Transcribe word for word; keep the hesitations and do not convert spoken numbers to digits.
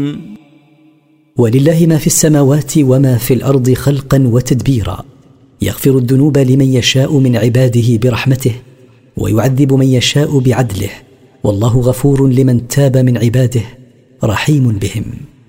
ولله ما في السماوات وما في الأرض خلقا وتدبيرا، يغفر الذنوب لمن يشاء من عباده برحمته، ويعذب من يشاء بعدله، والله غفور لمن تاب من عباده رحيم بهم.